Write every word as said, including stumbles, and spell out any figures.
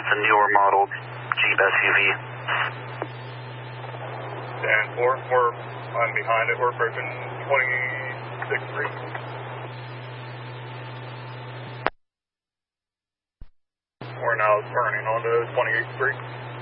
That's a newer model Jeep S U V. And four, we're, I'm behind it. We're approaching twenty-sixth Street. We're now turning onto twenty-eighth Street.